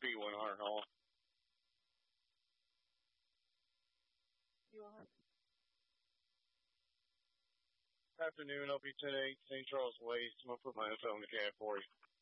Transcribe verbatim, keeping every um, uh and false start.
P one hundred home. You are. Afternoon, L P ten eight, Saint Charles Waste. I'm going to put my info in the cab for you.